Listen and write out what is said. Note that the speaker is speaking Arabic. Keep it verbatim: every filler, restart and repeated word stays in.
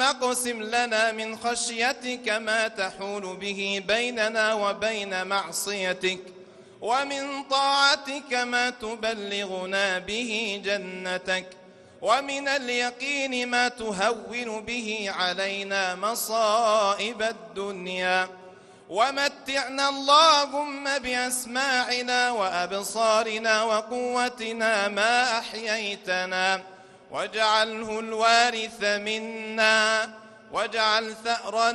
اقسم لنا من خشيتك ما تحول به بيننا وبين معصيتك، ومن طاعتك ما تبلغنا به جنتك، ومن اليقين ما تهون به علينا مصائب الدنيا، ومتعنا اللهم بأسماعنا وأبصارنا وقوتنا ما أحييتنا، واجعله الوارث منا، واجعل ثأرنا